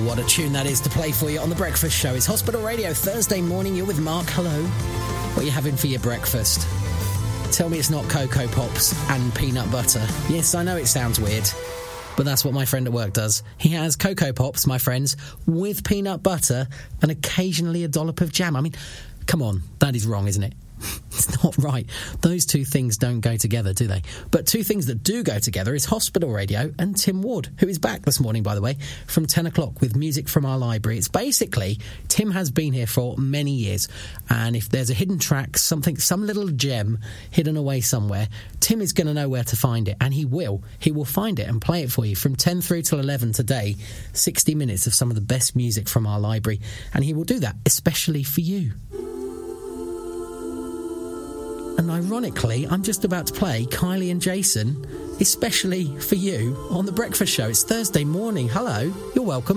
what a tune that is to play for you on The Breakfast Show. It's Hospital Radio, Thursday morning. You're with Mark. Hello. What are you having for your breakfast? Tell me it's not Cocoa Pops and peanut butter. Yes, I know it sounds weird, but that's what my friend at work does. He has Cocoa Pops, my friends, with peanut butter and occasionally a dollop of jam. I mean, come on, that is wrong, isn't it? It's not right. Those two things don't go together, do they? But two things that do go together is Hospital Radio and Tim Ward, who is back this morning, by the way, from 10 o'clock with music from our library. It's basically, Tim has been here for many years, and if there's a hidden track, some little gem hidden away somewhere, Tim is going to know where to find it, and he will. He will find it and play it for you from 10 through till 11 today, 60 minutes of some of the best music from our library, and he will do that especially for you. And ironically, I'm just about to play Kylie and Jason, especially for you, on The Breakfast Show. It's Thursday morning. Hello, you're welcome.